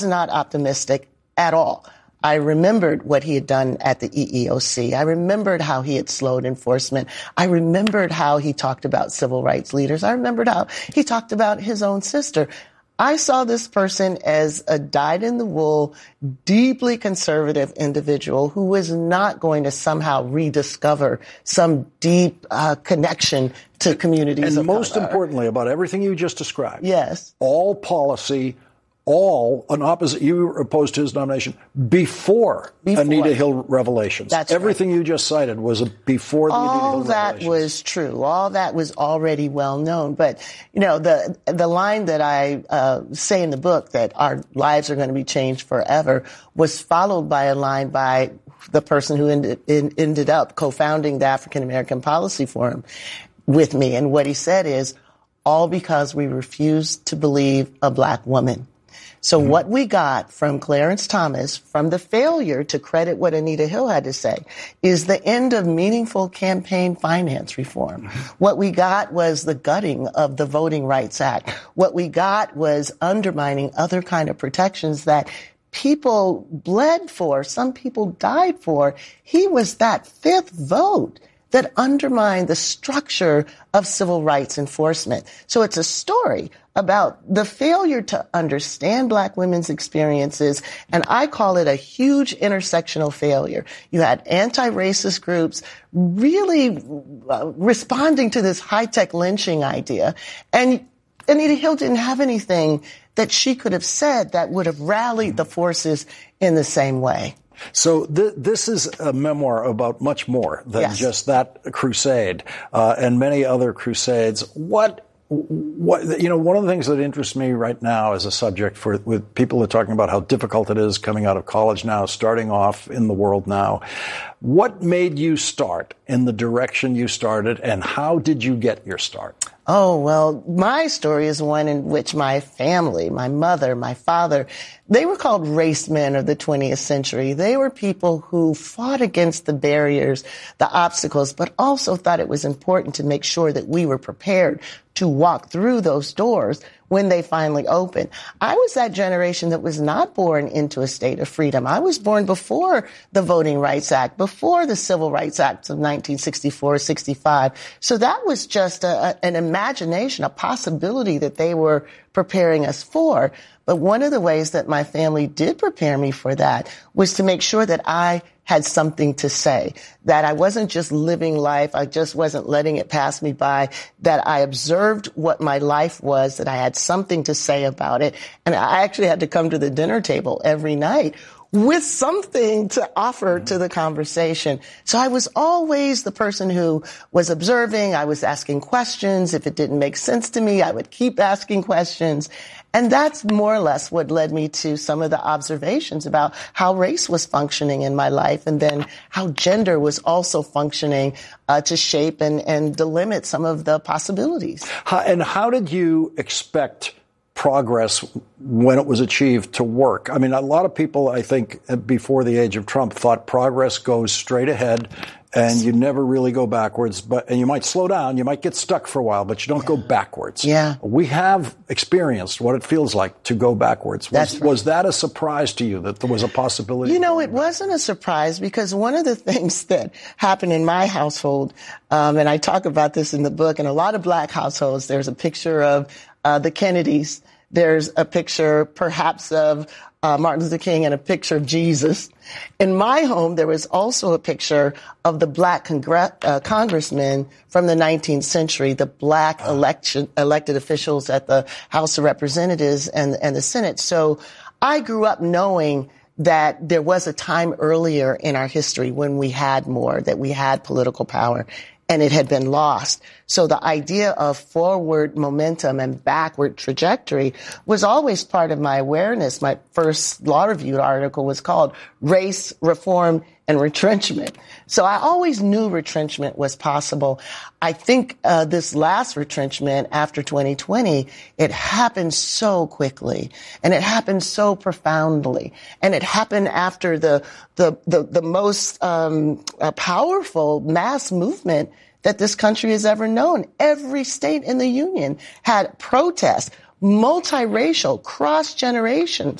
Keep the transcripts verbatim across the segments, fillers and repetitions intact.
not optimistic at all. I remembered what he had done at the E E O C. I remembered how he had slowed enforcement. I remembered how he talked about civil rights leaders. I remembered how he talked about his own sister. I saw this person as a dyed-in-the-wool, deeply conservative individual who was not going to somehow rediscover some deep uh, connection to communities. And most color. Importantly, about everything you just described. Yes. All policy, all an opposite. You opposed his nomination before, before. Anita Hill revelations. That's everything right. you just cited was a before the all Anita Hill that revelations. Was true. All that was already well known. But you know, the the line that I uh, say in the book that our lives are going to be changed forever was followed by a line by the person who ended, in, ended up co-founding the African American Policy Forum with me, and what he said is, all because we refused to believe a black woman. So mm-hmm. what we got from Clarence Thomas, from the failure to credit what Anita Hill had to say, is the end of meaningful campaign finance reform. Mm-hmm. What we got was the gutting of the Voting Rights Act. What we got was undermining other kind of protections that people bled for, some people died for. He was that fifth vote that undermined the structure of civil rights enforcement. So it's a story about the failure to understand black women's experiences, and I call it a huge intersectional failure. You had anti-racist groups really uh, responding to this high-tech lynching idea, and Anita Hill didn't have anything that she could have said that would have rallied the forces in the same way. So th- this is a memoir about much more than yes. just that crusade uh, and many other crusades. What, what, you know, one of the things that interests me right now as a subject for with people who are talking about how difficult it is coming out of college now, starting off in the world now. What made you start in the direction you started, and how did you get your start? Oh, well, my story is one in which my family, my mother, my father, they were called race men of the twentieth century. They were people who fought against the barriers, the obstacles, but also thought it was important to make sure that we were prepared to walk through those doors when they finally opened. I was that generation that was not born into a state of freedom. I was born before the Voting Rights Act, before the Civil Rights Acts of nineteen sixty-four, sixty-five. So that was just a, an imagination, a possibility that they were preparing us for. But one of the ways that my family did prepare me for that was to make sure that I had something to say, that I wasn't just living life, I just wasn't letting it pass me by, that I observed what my life was, that I had something to say about it. And I actually had to come to the dinner table every night with something to offer to the conversation. So I was always the person who was observing. I was asking questions. If it didn't make sense to me, I would keep asking questions. And that's more or less what led me to some of the observations about how race was functioning in my life, and then how gender was also functioning uh, to shape and, and delimit some of the possibilities. How, and how did you expect progress when it was achieved to work? I mean, a lot of people, I think, before the age of Trump thought progress goes straight ahead and you never really go backwards, but, and you might slow down, you might get stuck for a while, but you don't yeah. go backwards. Yeah. We have experienced what it feels like to go backwards. Was, That's right. was that a surprise to you that there was a possibility? You know, it wasn't a surprise, because one of the things that happened in my household, um, and I talk about this in the book, in a lot of black households, there's a picture of uh, the Kennedys. There's a picture perhaps of uh, Martin Luther King and a picture of Jesus. In my home, there was also a picture of the black congre- uh, congressmen from the nineteenth century, the black election, elected officials at the House of Representatives and, and the Senate. So I grew up knowing that there was a time earlier in our history when we had more, that we had political power, and it had been lost. So the idea of forward momentum and backward trajectory was always part of my awareness. My first law review article was called Race, Reform, and Retrenchment. So I always knew retrenchment was possible. I think uh, this last retrenchment after twenty twenty, it happened so quickly, and it happened so profoundly, and it happened after the the the, the most um, uh, powerful mass movement that this country has ever known. Every state in the union had protests, multiracial, cross generations,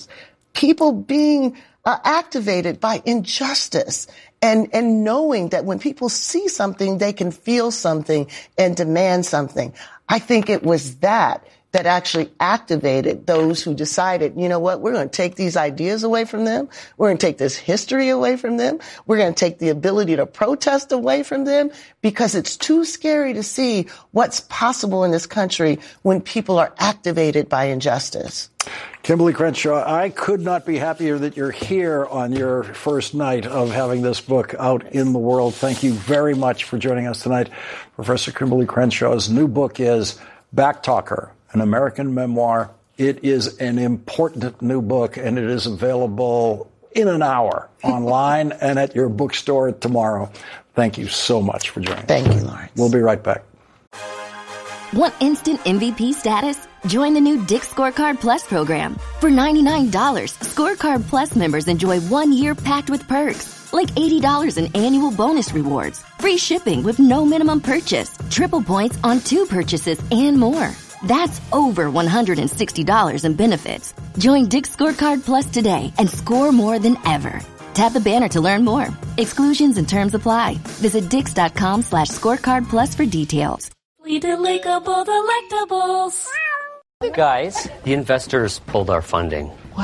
people being uh, activated by injustice and, and knowing that when people see something, they can feel something and demand something. I think it was that that actually activated those who decided, you know what, we're going to take these ideas away from them. We're going to take this history away from them. We're going to take the ability to protest away from them because it's too scary to see what's possible in this country when people are activated by injustice. Kimberlé Crenshaw, I could not be happier that you're here on your first night of having this book out in the world. Thank you very much for joining us tonight. Professor Kimberlé Crenshaw's new book is Backtalker, an American memoir. It is an important new book, and it is available in an hour online and at your bookstore tomorrow. Thank you so much for joining Thank us. Thank you, Lawrence. We'll be right back. Want instant M V P status? Join the new Dick's Scorecard Plus program. For ninety-nine dollars, Scorecard Plus members enjoy one year packed with perks, like eighty dollars in annual bonus rewards, free shipping with no minimum purchase, triple points on two purchases, and more. That's over one hundred sixty dollars in benefits. Join Dick's Scorecard Plus today and score more than ever. Tap the banner to learn more. Exclusions and terms apply. Visit dix.com slash scorecard plus for details. Delectable delectables. Guys, the investors pulled our funding. What?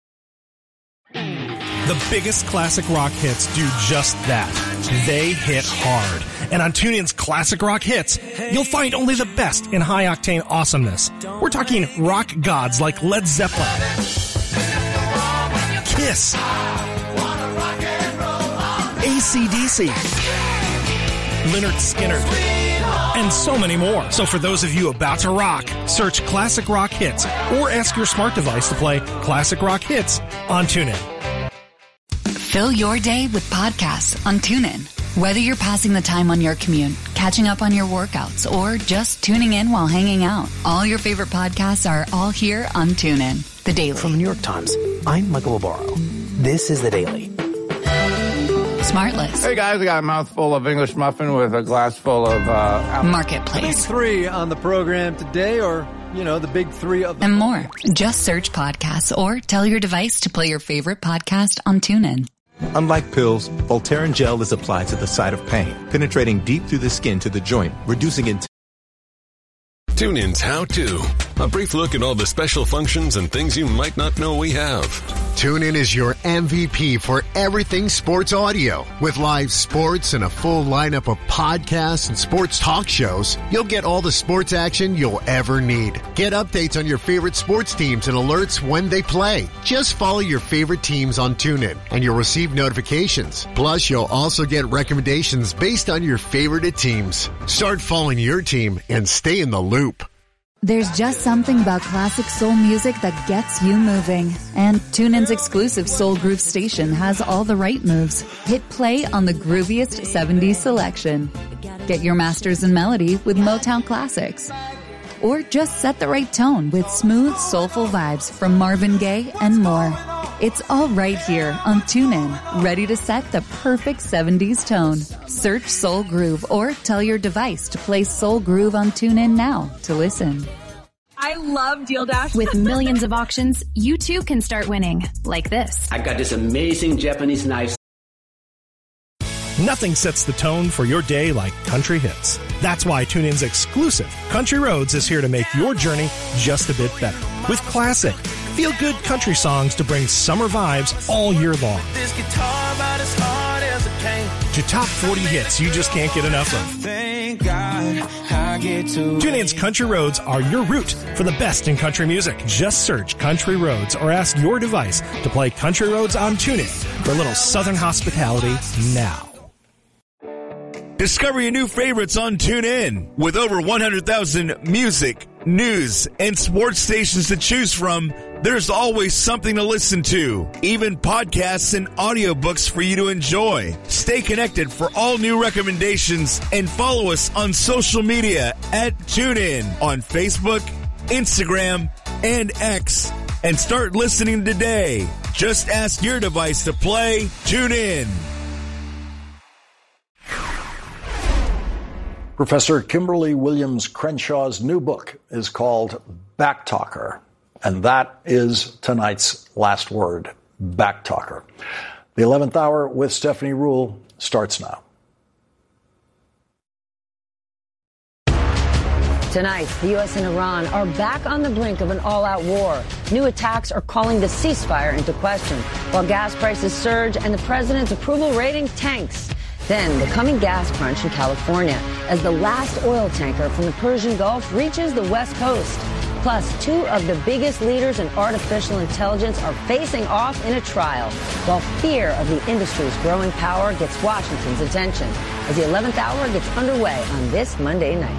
The biggest classic rock hits do just that. They hit hard. And on TuneIn's Classic Rock Hits, you'll find only the best in high-octane awesomeness. We're talking rock gods like Led Zeppelin, Kiss, A C D C, Lynyrd Skynyrd, and so many more. So for those of you about to rock, search Classic Rock Hits or ask your smart device to play Classic Rock Hits on TuneIn. Fill your day with podcasts on TuneIn. Whether you're passing the time on your commute, catching up on your workouts, or just tuning in while hanging out, all your favorite podcasts are all here on TuneIn. The Daily. From the New York Times, I'm Michael Barbaro. This is The Daily. Smartless. Hey guys, I got a mouthful of English muffin with a glass full of uh, Marketplace. The big three on the program today, or, you know, the big three of the and more. Just search podcasts or tell your device to play your favorite podcast on TuneIn. Unlike pills, Voltaren gel is applied to the site of pain, penetrating deep through the skin to the joint, reducing it. TuneIn's How To. A brief look at all the special functions and things you might not know we have. TuneIn is your M V P for everything sports audio. With live sports and a full lineup of podcasts and sports talk shows, you'll get all the sports action you'll ever need. Get updates on your favorite sports teams and alerts when they play. Just follow your favorite teams on TuneIn, and you'll receive notifications. Plus, you'll also get recommendations based on your favorite teams. Start following your team and stay in the loop. There's just something about classic soul music that gets you moving. And TuneIn's exclusive Soul Groove station has all the right moves. Hit play on the grooviest seventies selection. Get your masters in melody with Motown classics. Or just set the right tone with smooth, soulful vibes from Marvin Gaye and more. It's all right here on TuneIn, ready to set the perfect seventies tone. Search Soul Groove or tell your device to play Soul Groove on TuneIn now to listen. I love Deal Dash. With millions of auctions, you too can start winning, like this. I got this amazing Japanese knife. Nothing sets the tone for your day like country hits. That's why TuneIn's exclusive Country Roads is here to make your journey just a bit better. With classic, feel-good country songs to bring summer vibes all year long. This guitar about as hard as it came. To top forty hits you just can't get enough of. Thank God I get to TuneIn's Country Roads are your route for the best in country music. Just search Country Roads or ask your device to play Country Roads on TuneIn for a little southern hospitality now. Discover your new favorites on TuneIn. With over one hundred thousand music, news, and sports stations to choose from, there's always something to listen to. Even podcasts and audiobooks for you to enjoy. Stay connected for all new recommendations and follow us on social media at TuneIn on Facebook, Instagram, and X. And start listening today. Just ask your device to play TuneIn. Professor Kimberlé Williams Crenshaw's new book is called Backtalker, And that is tonight's last word. Back Talker. The eleventh hour with Stephanie Ruhle starts now. Tonight, the U S and Iran are back on the brink of an all-out war. New attacks are calling the ceasefire into question, while gas prices surge and the president's approval rating tanks. Then, the coming gas crunch in California as the last oil tanker from the Persian Gulf reaches the West Coast. Plus, two of the biggest leaders in artificial intelligence are facing off in a trial, while fear of the industry's growing power gets Washington's attention as the eleventh hour gets underway on this Monday night.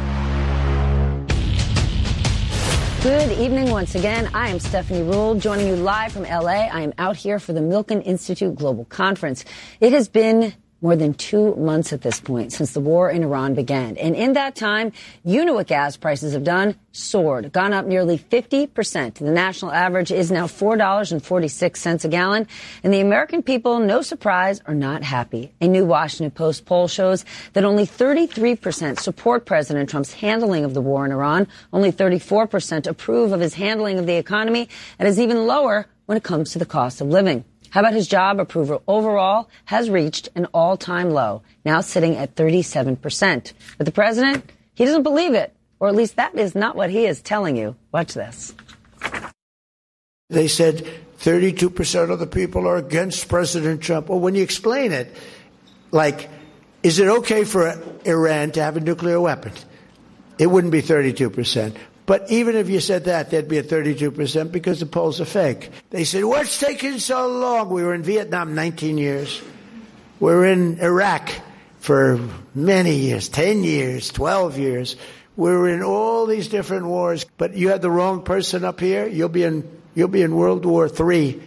Good evening once again. I am Stephanie Ruhle, joining you live from L A. I am out here for the Milken Institute Global Conference. It has been more than two months at this point since the war in Iran began. And in that time, you know what gas prices have done? Soared, gone up nearly fifty percent. The national average is now four dollars and forty-six cents a gallon. And the American people, no surprise, are not happy. A new Washington Post poll shows that only thirty-three percent support President Trump's handling of the war in Iran. Only thirty-four percent approve of his handling of the economy, and is even lower when it comes to the cost of living. How about his job approval overall has reached an all-time low, now sitting at thirty-seven percent. But the president, he doesn't believe it, or at least that is not what he is telling you. Watch this. They said thirty-two percent of the people are against President Trump. Well, when you explain it, like, is it okay for Iran to have a nuclear weapon? It wouldn't be thirty-two percent. But even if you said that, there'd be a thirty-two percent because the polls are fake. They said, what's taking so long? We were in Vietnam nineteen years. We were in Iraq for many years, ten years, twelve years. We were in all these different wars. But you had the wrong person up here, you'll be in, you'll be in World War Three.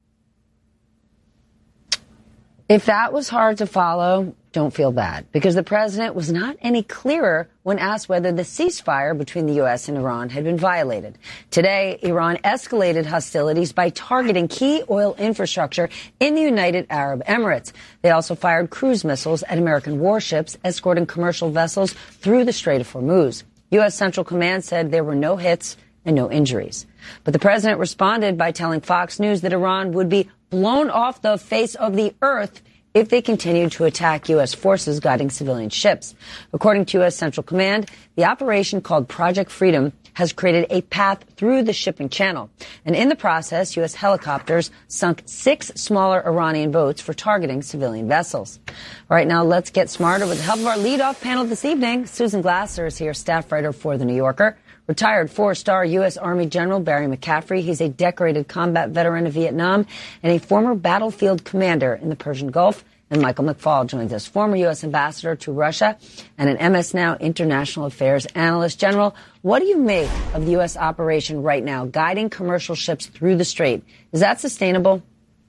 If that was hard to follow, don't feel bad, because the president was not any clearer when asked whether the ceasefire between the U S and Iran had been violated. Today, Iran escalated hostilities by targeting key oil infrastructure in the United Arab Emirates. They also fired cruise missiles at American warships, escorting commercial vessels through the Strait of Hormuz. U S Central Command said there were no hits and no injuries. But the president responded by telling Fox News that Iran would be blown off the face of the earth if they continued to attack U S forces guiding civilian ships. According to U S Central Command, the operation called Project Freedom has created a path through the shipping channel. And in the process, U S helicopters sunk six smaller Iranian boats for targeting civilian vessels. All right, now let's get smarter with the help of our leadoff panel this evening. Susan Glasser is here, staff writer for The New Yorker. Retired four-star U S Army General Barry McCaffrey. He's a decorated combat veteran of Vietnam and a former battlefield commander in the Persian Gulf. And Michael McFaul joins us, former U S ambassador to Russia and an M S Now International Affairs analyst. General, what do you make of the U S operation right now, guiding commercial ships through the strait? Is that sustainable?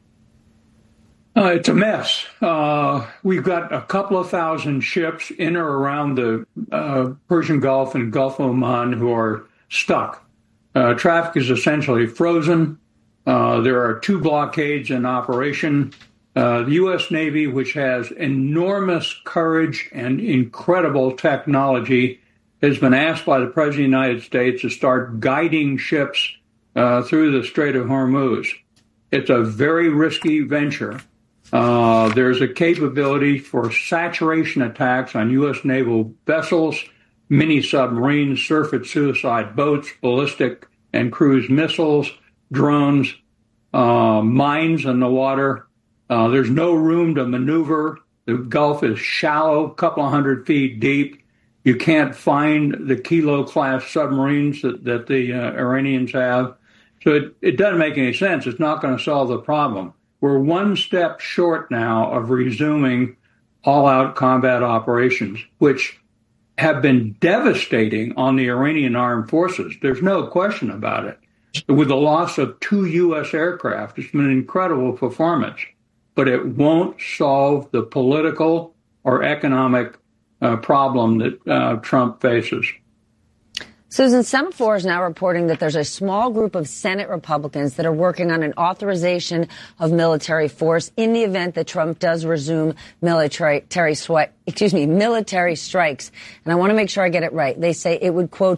Uh, it's a mess. Uh, we've got a couple of thousand ships in or around the uh, Persian Gulf and Gulf of Oman who are stuck. Uh, traffic is essentially frozen. Uh, there are two blockades in operation. Uh, the U S Navy, which has enormous courage and incredible technology, has been asked by the President of the United States to start guiding ships uh, through the Strait of Hormuz. It's a very risky venture. Uh, there's a capability for saturation attacks on U S naval vessels, mini submarines, surface-suicide boats, ballistic and cruise missiles, drones, uh, mines in the water. Uh, there's no room to maneuver. The Gulf is shallow, a couple of hundred feet deep. You can't find the Kilo-class submarines that, that the uh, Iranians have. So it, it doesn't make any sense. It's not going to solve the problem. We're one step short now of resuming all-out combat operations, which have been devastating on the Iranian armed forces. There's no question about it. With the loss of two U S aircraft, it's been an incredible performance, but it won't solve the political or economic uh, problem that uh, Trump faces. Susan, Semaphore is now reporting that there's a small group of Senate Republicans that are working on an authorization of military force in the event that Trump does resume military, excuse me, military strikes. And I want to make sure I get it right. They say it would, quote,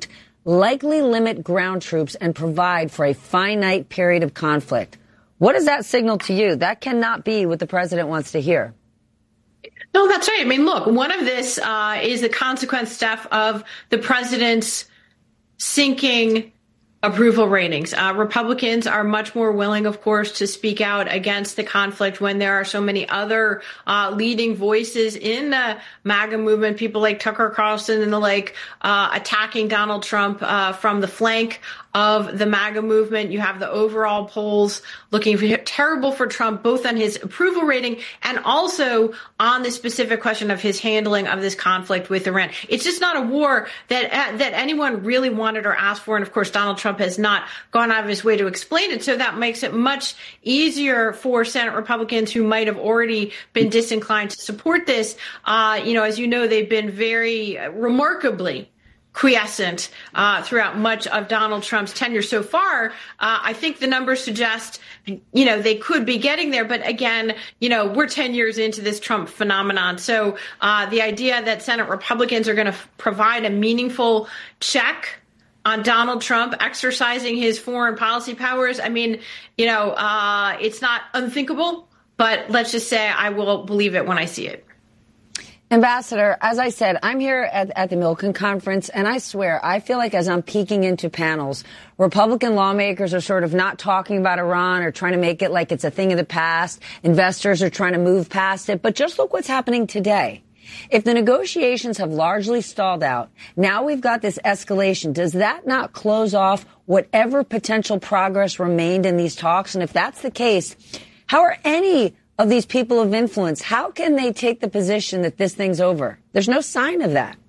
likely limit ground troops and provide for a finite period of conflict. What does that signal to you? That cannot be what the president wants to hear. No, that's right. I mean, look, one of this uh, is the consequence, Steph, of the president's sinking approval ratings. Uh, Republicans are much more willing, of course, to speak out against the conflict when there are so many other uh, leading voices in the MAGA movement, people like Tucker Carlson and the like, uh, attacking Donald Trump uh, from the flank of the MAGA movement. You have the overall polls looking for, terrible for Trump, both on his approval rating and also on the specific question of his handling of this conflict with Iran. It's just not a war that uh, that anyone really wanted or asked for. And of course, Donald Trump has not gone out of his way to explain it. So that makes it much easier for Senate Republicans who might have already been disinclined to support this. Uh, you know, as you know, they've been very uh, remarkably quiescent uh, throughout much of Donald Trump's tenure so far. Uh, I think the numbers suggest, you know, they could be getting there. But again, you know, we're ten years into this Trump phenomenon. So uh, the idea that Senate Republicans are going to f- provide a meaningful check on Donald Trump exercising his foreign policy powers, I mean, you know, uh, it's not unthinkable. But let's just say I will believe it when I see it. Ambassador, as I said, I'm here at, at the Milken Conference, and I swear, I feel like as I'm peeking into panels, Republican lawmakers are sort of not talking about Iran or trying to make it like it's a thing of the past. Investors are trying to move past it. But just look what's happening today. If the negotiations have largely stalled out, now we've got this escalation. Does that not close off whatever potential progress remained in these talks? And if that's the case, how are any of these people of influence, how can they take the position that this thing's over? There's no sign of that.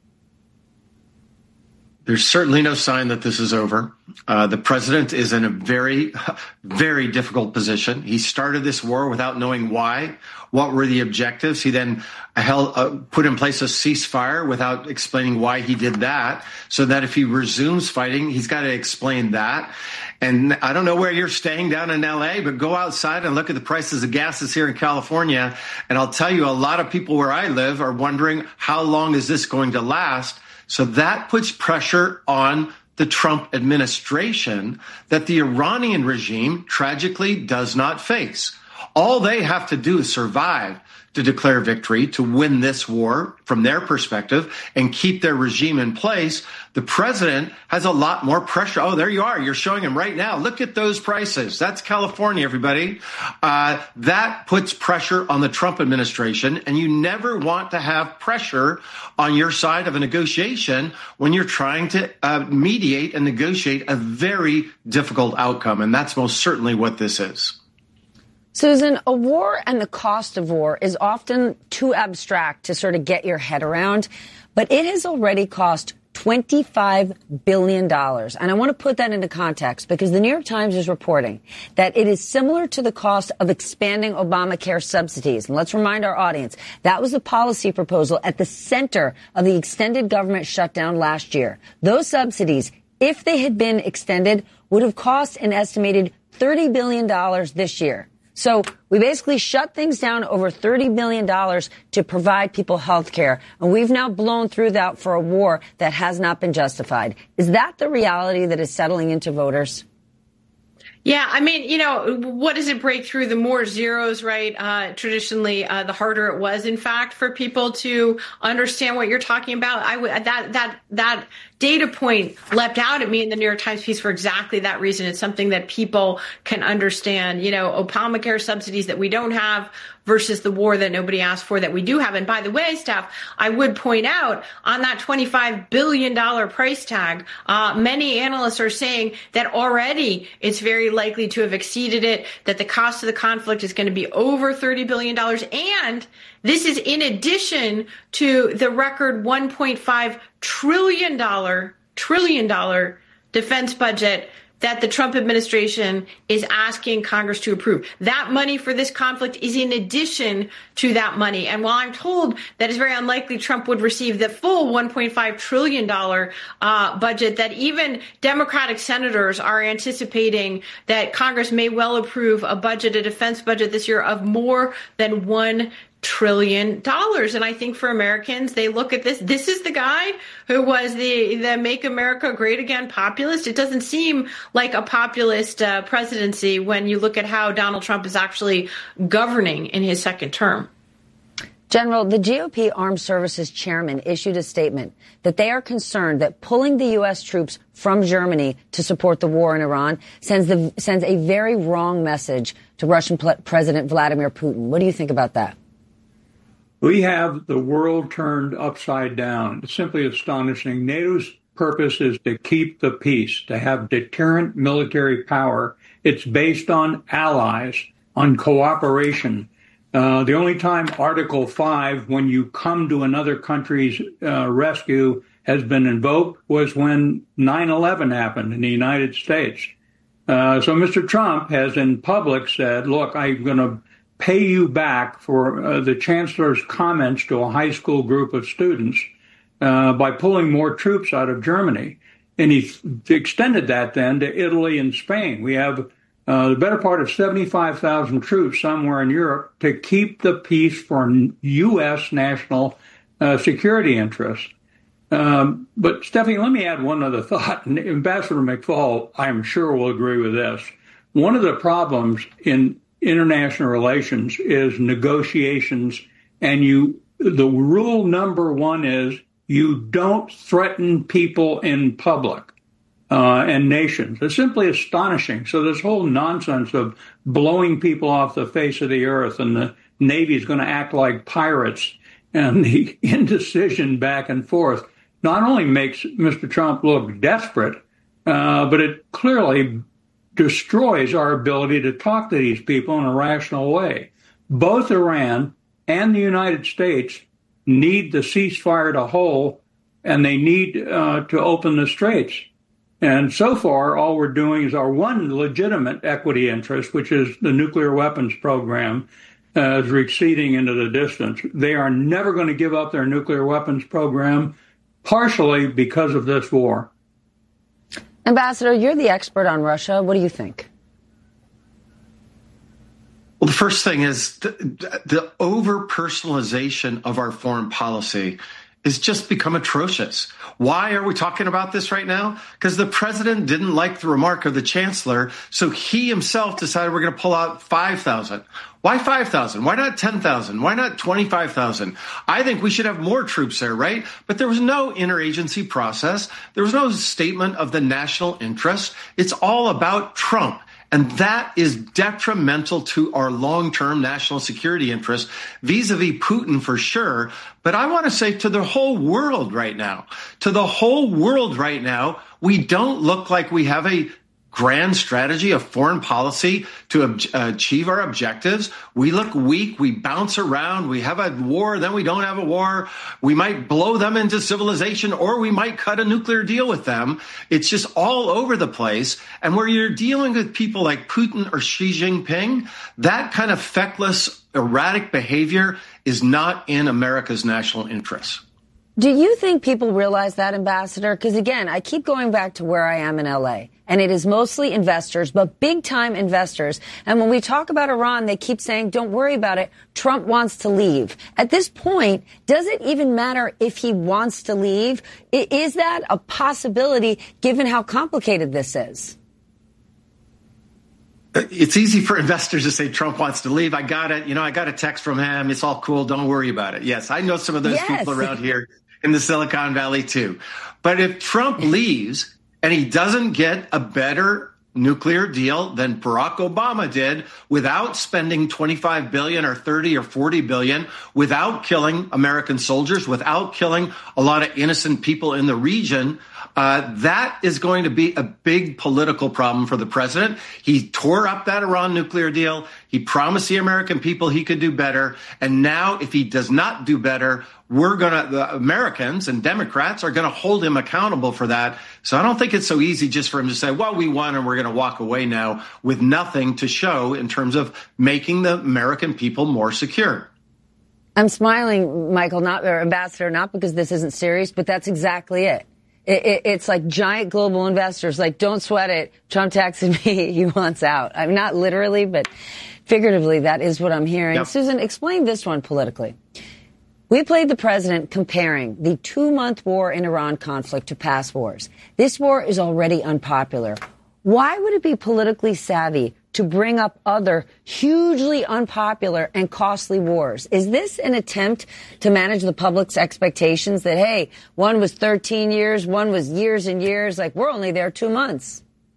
There's certainly no sign that this is over. Uh, the president is in a very, very difficult position. He started this war without knowing why. What were the objectives? He then held, uh, put in place a ceasefire without explaining why he did that, so that if he resumes fighting, he's got to explain that. And I don't know where you're staying down in L A, but go outside and look at the prices of gases here in California. And I'll tell you, a lot of people where I live are wondering, how long is this going to last? So that puts pressure on the Trump administration that the Iranian regime tragically does not face. All they have to do is survive to declare victory, to win this war from their perspective and keep their regime in place. The president has a lot more pressure. Oh, there you are. You're showing him right now. Look at those prices. That's California, everybody. Uh, that puts pressure on the Trump administration. And you never want to have pressure on your side of a negotiation when you're trying to uh, mediate and negotiate a very difficult outcome. And that's most certainly what this is. Susan, a war and the cost of war is often too abstract to sort of get your head around, but it has already cost twenty-five billion dollars. And I want to put that into context because the New York Times is reporting that it is similar to the cost of expanding Obamacare subsidies. And let's remind our audience, that was a policy proposal at the center of the extended government shutdown last year. Those subsidies, if they had been extended, would have cost an estimated thirty billion dollars this year. So we basically shut things down over thirty billion dollars to provide people health care. And we've now blown through that for a war that has not been justified. Is that the reality that is settling into voters? Yeah, I mean, you know, what does it break through? The more zeros, right? Uh, traditionally, uh, the harder it was, in fact, for people to understand what you're talking about. I w- that that that data point leapt out at me in the New York Times piece for exactly that reason. It's something that people can understand. You know, Obamacare subsidies that we don't have versus the war that nobody asked for that we do have. And by the way, Steph, I would point out on that twenty-five billion dollars price tag, uh, many analysts are saying that already it's very likely to have exceeded it, that the cost of the conflict is going to be over thirty billion dollars. And this is in addition to the record one point five trillion dollars trillion dollar defense budget that the Trump administration is asking Congress to approve. That money for this conflict is in addition to that money. And while I'm told that it's very unlikely Trump would receive the full one point five trillion dollars uh, budget, that even Democratic senators are anticipating that Congress may well approve a budget, a defense budget this year of more than one trillion dollars. And I think for Americans, they look at this. This is the guy who was the, the Make America Great Again populist. It doesn't seem like a populist uh, presidency when you look at how Donald Trump is actually governing in his second term. General, the G O P Armed Services Chairman issued a statement that they are concerned that pulling the U S troops from Germany to support the war in Iran sends the, sends a very wrong message to Russian President Vladimir Putin. What do you think about that? We have the world turned upside down. It's simply astonishing. NATO's purpose is to keep the peace, to have deterrent military power. It's based on allies, on cooperation. Uh, the only time Article five, when you come to another country's uh, rescue, has been invoked was when nine eleven happened in the United States. Uh, so Mister Trump has in public said, look, I'm going to pay you back for uh, the chancellor's comments to a high school group of students uh, by pulling more troops out of Germany. And he extended that then to Italy and Spain. We have Uh, the better part of seventy-five thousand troops somewhere in Europe to keep the peace for U S national uh, security interests. Um, but, Stephanie, let me add one other thought. And Ambassador McFaul, I'm sure, will agree with this. One of the problems in international relations is negotiations, and you the rule number one is you don't threaten people in public. Uh, and nations. It's simply astonishing. So this whole nonsense of blowing people off the face of the earth and the Navy is going to act like pirates and the indecision back and forth not only makes Mister Trump look desperate, uh, but it clearly destroys our ability to talk to these people in a rational way. Both Iran and the United States need the ceasefire to hold, and they need uh, to open the straits. And so far, all we're doing is our one legitimate equity interest, which is the nuclear weapons program, uh, is receding into the distance. They are never going to give up their nuclear weapons program, partially because of this war. Ambassador, you're the expert on Russia. What do you think? Well, the first thing is the, the over-personalization of our foreign policy is just become atrocious. Why are we talking about this right now? Because the president didn't like the remark of the chancellor, so he himself decided we're going to pull out five thousand. Why five thousand? Why not ten thousand? Why not twenty-five thousand? I think we should have more troops there, right? But there was no interagency process. There was no statement of the national interest. It's all about Trump. And that is detrimental to our long-term national security interests vis-a-vis Putin for sure. But I want to say to the whole world right now, to the whole world right now, we don't look like we have a grand strategy of foreign policy to ob- achieve our objectives. We look weak. We bounce around. We have a war, then we don't have a war. We might blow them into civilization, or we might cut a nuclear deal with them. It's just all over the place. And where you're dealing with people like Putin or Xi Jinping, that kind of feckless, erratic behavior is not in America's national interests. Do you think people realize that, Ambassador? Because, again, I keep going back to where I am in L A, and it is mostly investors, but big-time investors. And when we talk about Iran, they keep saying, don't worry about it. Trump wants to leave. At this point, does it even matter if he wants to leave? Is that a possibility, given how complicated this is? It's easy for investors to say Trump wants to leave. I got it. You know, I got a text from him. It's all cool. Don't worry about it. Yes, I know some of those yes. people around here in the Silicon Valley, too. But if Trump leaves and he doesn't get a better nuclear deal than Barack Obama did without spending twenty-five billion dollars or thirty or forty billion dollars, without killing American soldiers, without killing a lot of innocent people in the region, Uh, that is going to be a big political problem for the president. He tore up that Iran nuclear deal. He promised the American people he could do better. And now if he does not do better, we're going to, the Americans and Democrats are going to hold him accountable for that. So I don't think it's so easy just for him to say, well, we won and we're going to walk away now with nothing to show in terms of making the American people more secure. I'm smiling, Michael, not or Ambassador, not because this isn't serious, but that's exactly it. It, it, it's like giant global investors, like, don't sweat it. Trump texted me. He wants out. I mean, not literally, but figuratively, that is what I'm hearing. Yep. Susan, explain this one politically. We played the president comparing the two-month war in Iran conflict to past wars. This war is already unpopular. Why would it be politically savvy to bring up other hugely unpopular and costly wars? Is this an attempt to manage the public's expectations that, hey, one was thirteen years, one was years and years, like we're only there two months?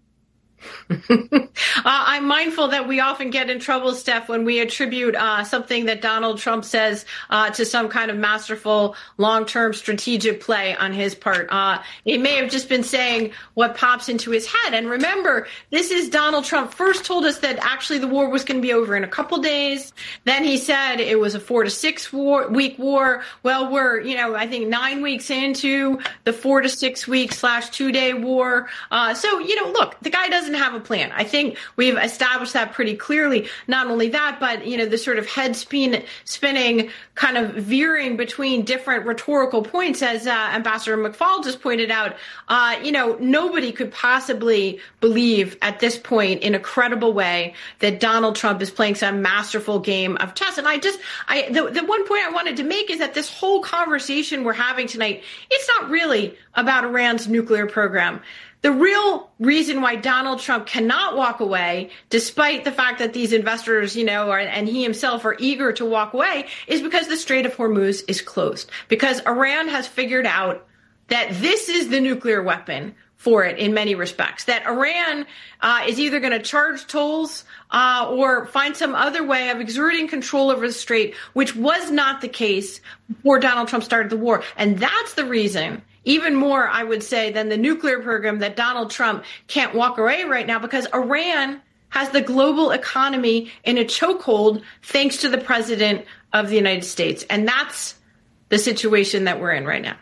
uh, I'm mindful that we often get in trouble, Steph, when we attribute uh, something that Donald Trump says uh, to some kind of masterful long-term strategic play on his part. Uh, he may have just been saying what pops into his head. And remember, this is Donald Trump first told us that actually the war was going to be over in a couple days. Then he said it was a four to six war, week war. Well, we're, you know, I think nine weeks into the four to six week slash two day war. Uh, so, you know, look, the guy doesn't have a plan. I think we've established that pretty clearly. Not only that, but, you know, the sort of head spin, spinning kind of veering between different rhetorical points, as uh, Ambassador McFaul just pointed out, uh, you know, nobody could possibly believe at this point in a credible way that Donald Trump is playing some masterful game of chess. And I just, I, the, the one point I wanted to make is that this whole conversation we're having tonight, it's not really about Iran's nuclear program. The real reason why Donald Trump cannot walk away, despite the fact that these investors, you know, are, and he himself are eager to walk away, is because the Strait of Hormuz is closed. Because Iran has figured out that this is the nuclear weapon for it in many respects. That Iran uh, is either going to charge tolls uh, or find some other way of exerting control over the strait, which was not the case before Donald Trump started the war. And that's the reason, even more, I would say, than the nuclear program, that Donald Trump can't walk away right now, because Iran has the global economy in a chokehold thanks to the president of the United States. And that's the situation that we're in right now.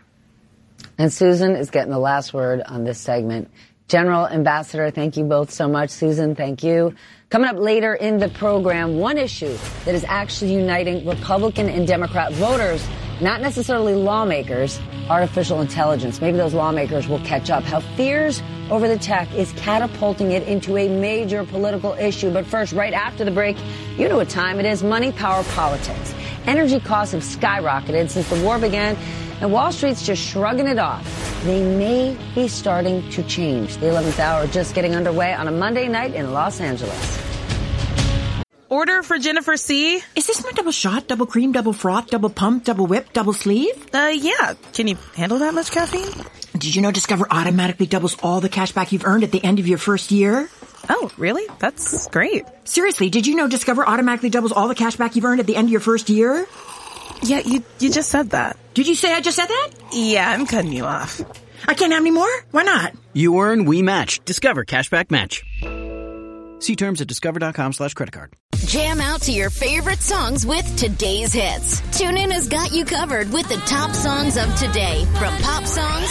And Susan is getting the last word on this segment. General Ambassador, thank you both so much. Susan, thank you. Coming up later in the program, one issue that is actually uniting Republican and Democrat voters, not necessarily lawmakers, artificial intelligence. Maybe those lawmakers will catch up. How fears over the tech is catapulting it into a major political issue. But first, right after the break, you know what time it is. Money, power, politics. Energy costs have skyrocketed since the war began, and Wall Street's just shrugging it off. They may be starting to change. The eleventh hour just getting underway on a Monday night in Los Angeles. Order for Jennifer C. Is this my double shot, double cream, double froth, double pump, double whip, double sleeve? Uh, yeah. Can you handle that much caffeine? Did you know Discover automatically doubles all the cash back you've earned at the end of your first year? Oh, really? That's great. Seriously, did you know Discover automatically doubles all the cash back you've earned at the end of your first year? Yeah, you you just said that. Did you say I just said that? Yeah, I'm cutting you off. I can't have any more? Why not? You earn, we match. Discover Cashback Match. See terms at discover.com slash credit card. Jam out to your favorite songs with today's hits. TuneIn has got you covered with the top songs of today. From pop songs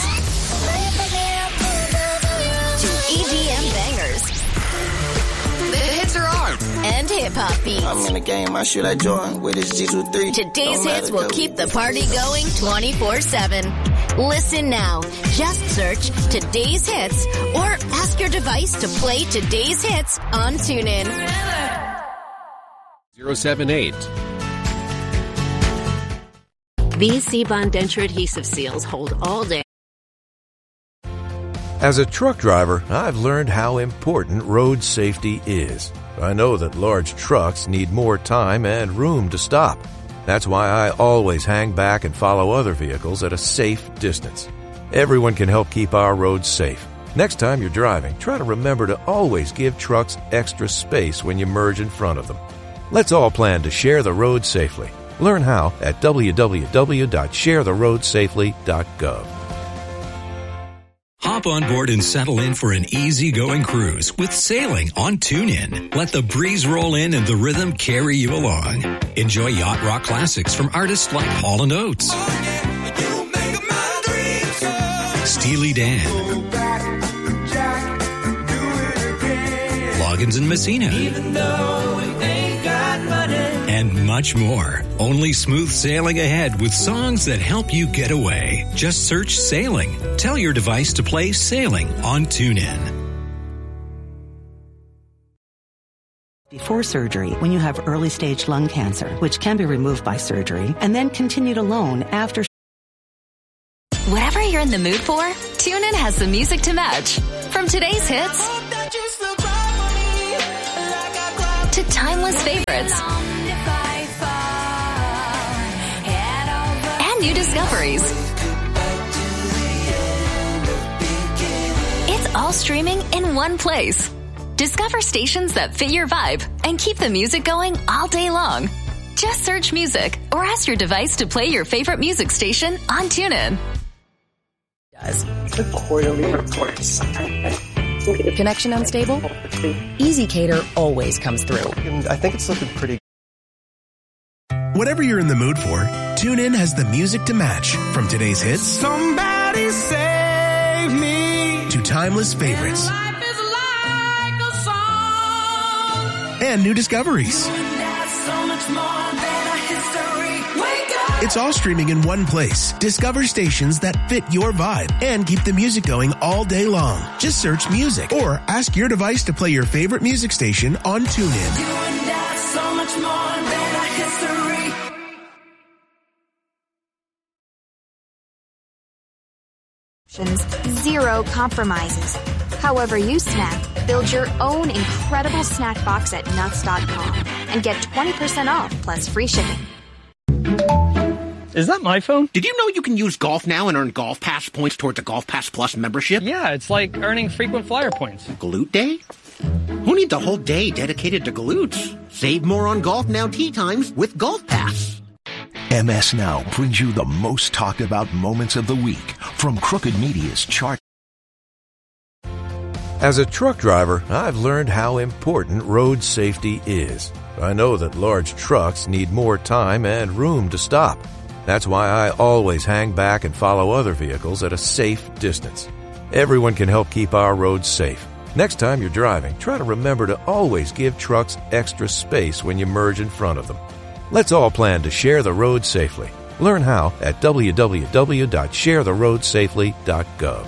to E D M bangers. The hits are on. And hip-hop beats. I'm in the game, I shoot like Jordan with his G twenty-three. Today's hits will keep the party going twenty-four seven. Listen now. Just search Today's Hits or ask your device to play Today's Hits on TuneIn. zero seven eight. These C-Bond denture adhesive seals hold all day. As a truck driver, I've learned how important road safety is. I know that large trucks need more time and room to stop. That's why I always hang back and follow other vehicles at a safe distance. Everyone can help keep our roads safe. Next time you're driving, try to remember to always give trucks extra space when you merge in front of them. Let's all plan to share the road safely. Learn how at w w w dot share the road safely dot gov. Hop on board and settle in for an easy-going cruise with sailing on TuneIn. Let the breeze roll in and the rhythm carry you along. Enjoy yacht rock classics from artists like Hall and Oates, Steely Dan, Loggins and Messina, Even though we ain't got money, and much more. Only smooth sailing ahead with songs that help you get away. Just search Sailing. Tell your device to play Sailing on TuneIn. Before surgery, when you have early-stage lung cancer, which can be removed by surgery, and then continued alone after. Whatever you're in the mood for, TuneIn has the music to match. From today's hits to timeless favorites and new discoveries. It's all streaming in one place. Discover stations that fit your vibe and keep the music going all day long. Just search music or ask your device to play your favorite music station on TuneIn. The quarterly reports. Connection unstable? EasyCater always comes through. I think it's looking pretty. Whatever you're in the mood for, TuneIn has the music to match. From today's hits, Somebody save me, to timeless favorites life is like a song. and new discoveries. That's so much more than a history. Wake up. It's all streaming in one place. Discover stations that fit your vibe and keep the music going all day long. Just search music or ask your device to play your favorite music station on TuneIn. You and I, so much more than a history. Zero compromises. However you snack, build your own incredible snack box at nuts dot com and get twenty percent off plus free shipping. Is that my phone? Did you know you can use Golf Now and earn Golf Pass points towards a Golf Pass Plus membership? Yeah, it's like earning frequent flyer points. Galoot Day? Who needs a whole day dedicated to galoots? Save more on Golf Now tee times with Golf Pass. M S Now brings you the most talked about moments of the week from Crooked Media's chart. As a truck driver, I've learned how important road safety is. I know that large trucks need more time and room to stop. That's why I always hang back and follow other vehicles at a safe distance. Everyone can help keep our roads safe. Next time you're driving, try to remember to always give trucks extra space when you merge in front of them. Let's all plan to share the road safely. Learn how at w w w dot share the road safely dot gov.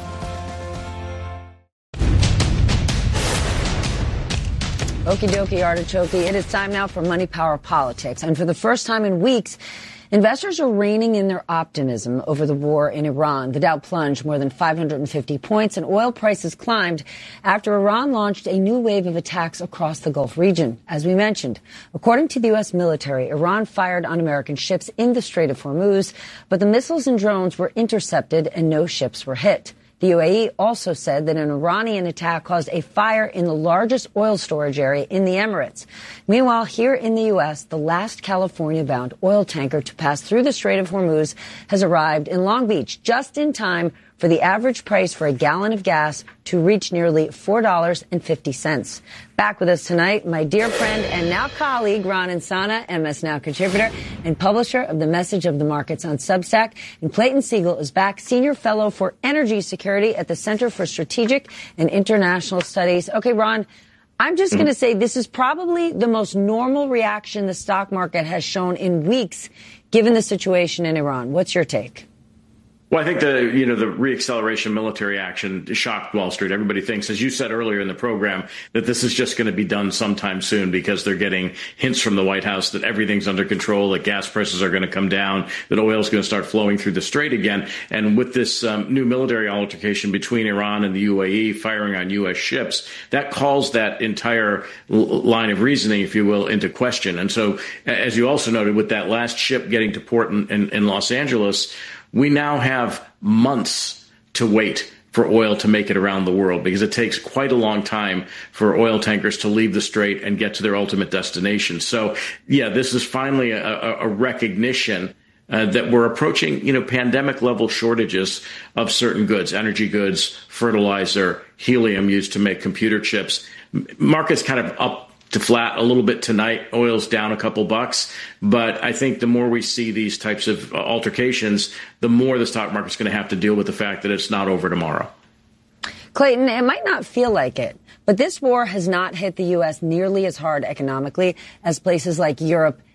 Okie dokie, artichoke. It is time now for Money Power Politics. And for the first time in weeks, investors are reining in their optimism over the war in Iran. The Dow plunged more than five hundred fifty points and oil prices climbed after Iran launched a new wave of attacks across the Gulf region. As we mentioned, according to the U S military, Iran fired on American ships in the Strait of Hormuz, but the missiles and drones were intercepted and no ships were hit. The U A E also said that an Iranian attack caused a fire in the largest oil storage area in the Emirates. Meanwhile, here in the U S, the last California-bound oil tanker to pass through the Strait of Hormuz has arrived in Long Beach just in time for the average price for a gallon of gas to reach nearly four dollars and fifty cents. Back with us tonight, my dear friend and now colleague, Ron Insana, M S Now contributor and publisher of The Message of the Markets on Substack. And Clayton Siegel is back, senior fellow for energy security at the Center for Strategic and International Studies. Okay, Ron, I'm just going to say this is probably the most normal reaction the stock market has shown in weeks, given the situation in Iran. What's your take? Well, I think the, you know, the reacceleration military action shocked Wall Street. Everybody thinks, as you said earlier in the program, that this is just going to be done sometime soon because they're getting hints from the White House that everything's under control, that gas prices are going to come down, that oil is going to start flowing through the strait again. And with this um, new military altercation between Iran and the U A E firing on U S ships, that calls that entire l- line of reasoning, if you will, into question. And so, as you also noted, with that last ship getting to port in, in, in Los Angeles, we now have months to wait for oil to make it around the world because it takes quite a long time for oil tankers to leave the strait and get to their ultimate destination. So, yeah, this is finally a, a recognition uh, that we're approaching, you know, pandemic level shortages of certain goods, energy goods, fertilizer, helium used to make computer chips. Market's kind of up to flat a little bit tonight. Oil's down a couple bucks. But I think the more we see these types of altercations, the more the stock market's going to have to deal with the fact that it's not over tomorrow. Clayton, it might not feel like it, but this war has not hit the U S nearly as hard economically as places like Europe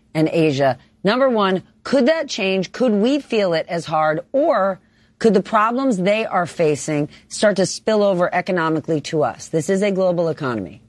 and Asia. Number one, could that change? Could we feel it as hard? Or could the problems they are facing start to spill over economically to us? This is a global economy.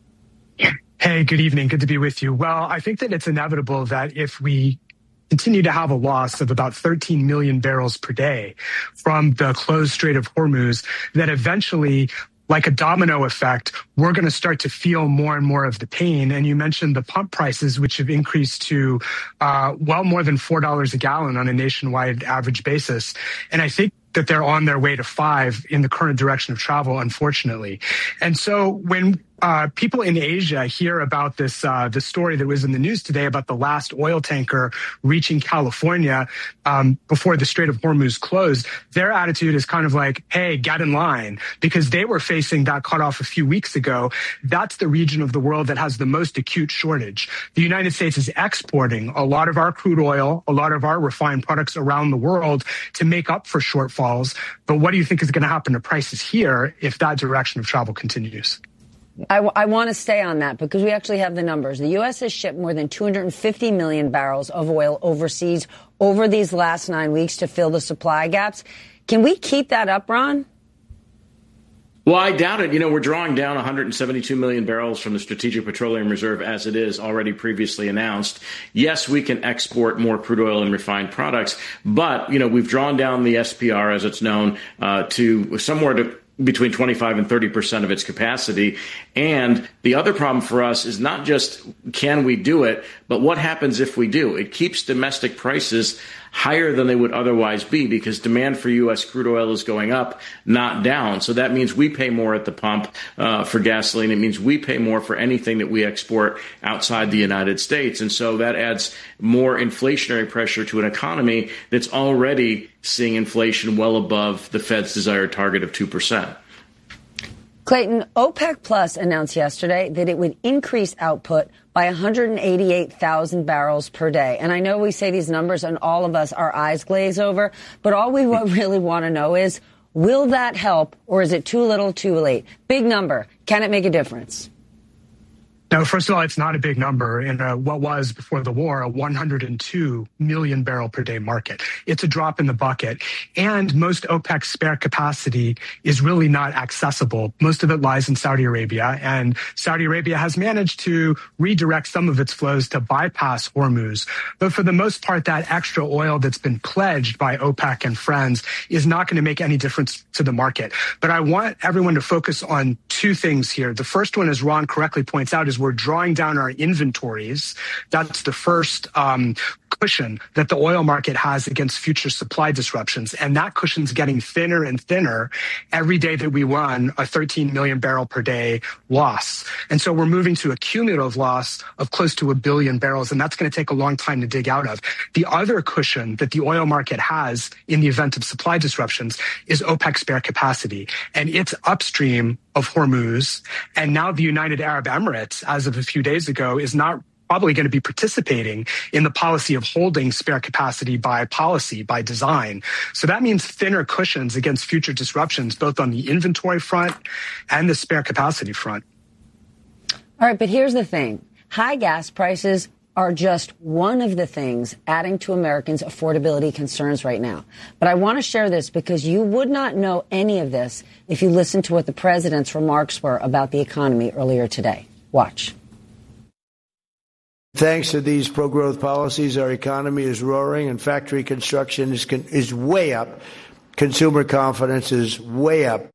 Hey, good evening. Good to be with you. Well, I think that it's inevitable that if we continue to have a loss of about thirteen million barrels per day from the closed Strait of Hormuz, that eventually, like a domino effect, we're going to start to feel more and more of the pain. And you mentioned the pump prices, which have increased to uh, well more than four dollars a gallon on a nationwide average basis. And I think that they're on their way to five in the current direction of travel, unfortunately. And so when Uh, people in Asia hear about this, uh, the story that was in the news today about the last oil tanker reaching California, um, before the Strait of Hormuz closed, their attitude is kind of like, hey, get in line, because they were facing that cutoff a few weeks ago. That's the region of the world that has the most acute shortage. The United States is exporting a lot of our crude oil, a lot of our refined products around the world to make up for shortfalls. But what do you think is going to happen to prices here if that direction of travel continues? I, I want to stay on that because we actually have the numbers. The U S has shipped more than two hundred fifty million barrels of oil overseas over these last nine weeks to fill the supply gaps. Can we keep that up, Ron? Well, I doubt it. You know, we're drawing down one hundred seventy-two million barrels from the Strategic Petroleum Reserve as it is already previously announced. Yes, we can export more crude oil and refined products, but, you know, we've drawn down the S P R, as it's known, uh, to somewhere to between twenty-five and thirty percent of its capacity. And the other problem for us is not just can we do it, but what happens if we do? It keeps domestic prices higher than they would otherwise be because demand for U S crude oil is going up, not down. So that means we pay more at the pump uh, for gasoline. It means we pay more for anything that we export outside the United States. And so that adds more inflationary pressure to an economy that's already seeing inflation well above the Fed's desired target of two percent. Clayton, OPEC Plus announced yesterday that it would increase output by one hundred eighty-eight thousand barrels per day. And I know we say these numbers and all of us, our eyes glaze over, but all we really want to know is, will that help or is it too little too late? Big number. Can it make a difference? No, first of all, it's not a big number in a, what was before the war a one hundred two million barrel per day market. It's a drop in the bucket. And most OPEC's spare capacity is really not accessible. Most of it lies in Saudi Arabia. And Saudi Arabia has managed to redirect some of its flows to bypass Hormuz. But for the most part, that extra oil that's been pledged by OPEC and friends is not going to make any difference to the market. But I want everyone to focus on two things here. The first one, as Ron correctly points out, is we're drawing down our inventories. That's the first um, cushion that the oil market has against future supply disruptions. And that cushion's getting thinner and thinner every day that we run a thirteen million barrel per day loss. And so we're moving to a cumulative loss of close to a billion barrels. And that's going to take a long time to dig out of. The other cushion that the oil market has in the event of supply disruptions is OPEC spare capacity. And it's upstream of Hormuz. And now the United Arab Emirates, as of a few days ago, is not probably going to be participating in the policy of holding spare capacity by policy, by design. So that means thinner cushions against future disruptions, both on the inventory front and the spare capacity front. All right, but here's the thing. High gas prices are just one of the things adding to Americans' affordability concerns right now. But I want to share this because you would not know any of this if you listened to what the president's remarks were about the economy earlier today. Watch. Thanks to these pro-growth policies, our economy is roaring and factory construction is is way up. Consumer confidence is way up.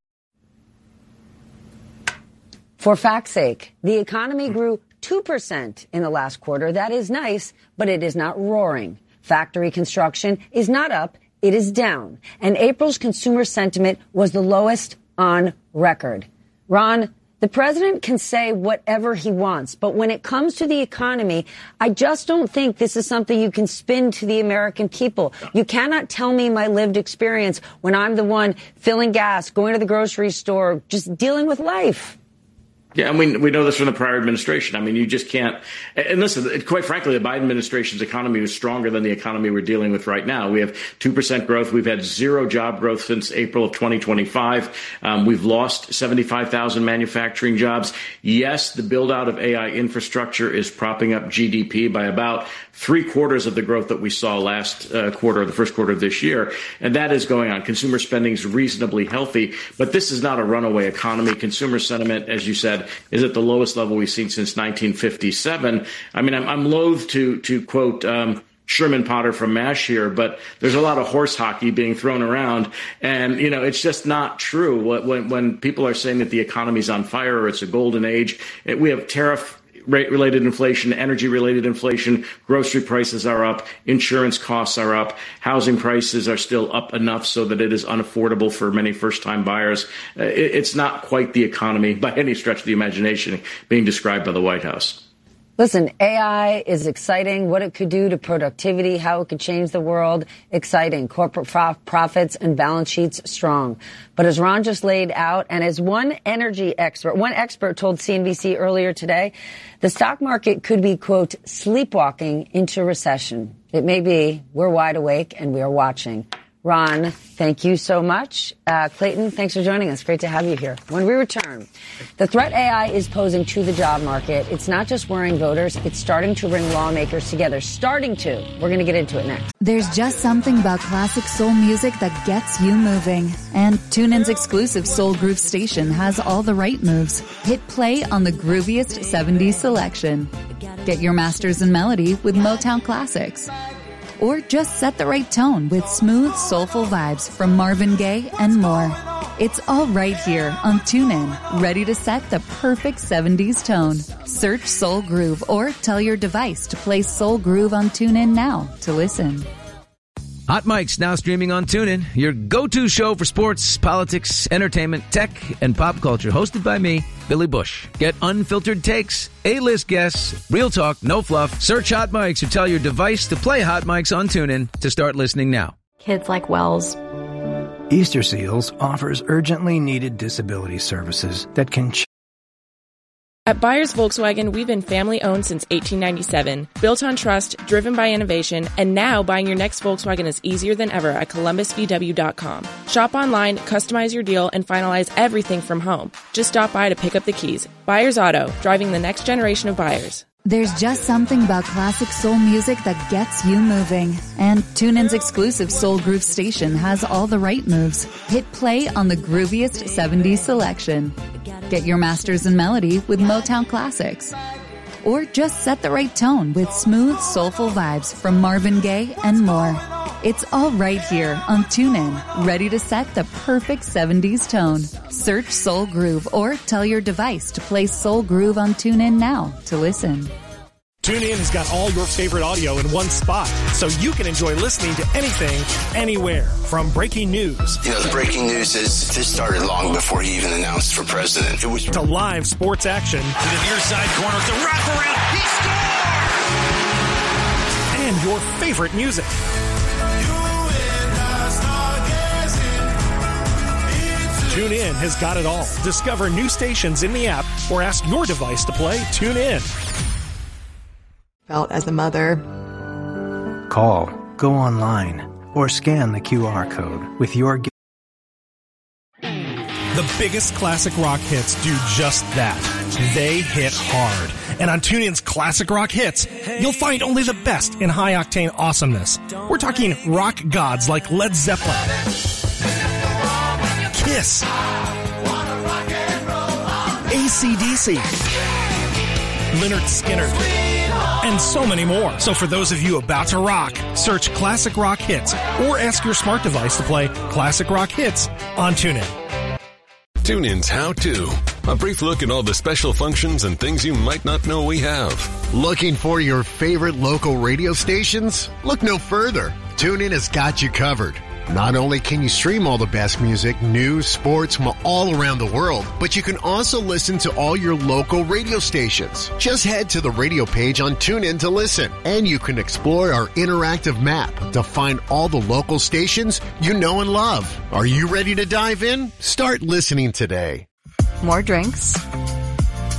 For fact's sake, the economy grew two percent in the last quarter. That is nice, but it is not roaring. Factory construction is not up, it is down. And April's consumer sentiment was the lowest on record. Ron, the president can say whatever he wants, but when it comes to the economy, I just don't think this is something you can spin to the American people. You cannot tell me my lived experience when I'm the one filling gas, going to the grocery store, just dealing with life. Yeah, I mean, we know this from the prior administration. I mean, you just can't. And listen, quite frankly, the Biden administration's economy was stronger than the economy we're dealing with right now. We have two percent growth. We've had zero job growth since April of twenty twenty-five. Um, we've lost seventy-five thousand manufacturing jobs. Yes, the build out of A I infrastructure is propping up G D P by about three quarters of the growth that we saw last uh, quarter, the first quarter of this year. And that is going on. Consumer spending is reasonably healthy, but this is not a runaway economy. Consumer sentiment, as you said, is at the lowest level we've seen since nineteen fifty-seven. I mean, I'm, I'm loath to, to quote, um, Sherman Potter from MASH here, but there's a lot of horse hockey being thrown around. And, you know, it's just not true. When, when people are saying that the economy's on fire or it's a golden age, it, we have tariff rate-related inflation, energy-related inflation, grocery prices are up, insurance costs are up, housing prices are still up enough so that it is unaffordable for many first-time buyers. Uh, it, it's not quite the economy by any stretch of the imagination being described by the White House. Listen, A I is exciting. What it could do to productivity, how it could change the world, exciting. Corporate prof- profits and balance sheets, strong. But as Ron just laid out, and as one energy expert, one expert told C N B C earlier today, the stock market could be, quote, sleepwalking into recession. It may be. We're wide awake and we are watching. Ron, thank you so much. Uh, Clayton, thanks for joining us. Great to have you here. When we return, the threat A I is posing to the job market. It's not just worrying voters. It's starting to bring lawmakers together. Starting to. We're going to get into it next. There's just something about classic soul music that gets you moving. And TuneIn's exclusive Soul Groove station has all the right moves. Hit play on the grooviest seventies selection. Get your masters in melody with Motown Classics. Or just set the right tone with smooth, soulful vibes from Marvin Gaye and more. It's all right here on TuneIn, ready to set the perfect seventies tone. Search Soul Groove or tell your device to play Soul Groove on TuneIn now to listen. Hot Mic's now streaming on TuneIn, your go-to show for sports, politics, entertainment, tech, and pop culture. Hosted by me, Billy Bush. Get unfiltered takes, A-list guests, real talk, no fluff. Search Hot Mics or tell your device to play Hot Mics on TuneIn to start listening now. Kids like Wells. Easter Seals offers urgently needed disability services that can ch- At Byers Volkswagen, we've been family-owned since eighteen ninety-seven, built on trust, driven by innovation, and now buying your next Volkswagen is easier than ever at Columbus V W dot com. Shop online, customize your deal, and finalize everything from home. Just stop by to pick up the keys. Byers Auto, driving the next generation of buyers. There's just something about classic soul music that gets you moving. And TuneIn's exclusive Soul Groove station has all the right moves. Hit play on the grooviest seventies selection. Get your masters in melody with Motown Classics. Or just set the right tone with smooth, soulful vibes from Marvin Gaye and more. It's all right here on TuneIn, ready to set the perfect seventies tone. Search Soul Groove or tell your device to play Soul Groove on TuneIn now to listen. TuneIn has got all your favorite audio in one spot, so you can enjoy listening to anything, anywhere. From breaking news. You know, the breaking news is this started long before he even announced for president. It was to live sports action. To the near side corner, the wraparound, he scores! And your favorite music. TuneIn has got it all. Discover new stations in the app or ask your device to play TuneIn. Felt as a mother. Call, go online, or scan the Q R code with your gift. The biggest classic rock hits do just that. They hit hard. And on TuneIn's Classic Rock Hits, you'll find only the best in high-octane awesomeness. We're talking rock gods like Led Zeppelin, Kiss, A C D C, Lynyrd Skynyrd, and so many more. So for those of you about to rock, search Classic Rock Hits or ask your smart device to play Classic Rock Hits on TuneIn. TuneIn's How To. A brief look at all the special functions and things you might not know we have. Looking for your favorite local radio stations? Look no further. TuneIn has got you covered. Not only can you stream all the best music, news, sports from all around the world, but you can also listen to all your local radio stations. Just head to the radio page on TuneIn to listen, and you can explore our interactive map to find all the local stations you know and love. Are you ready to dive in? Start listening today. More drinks.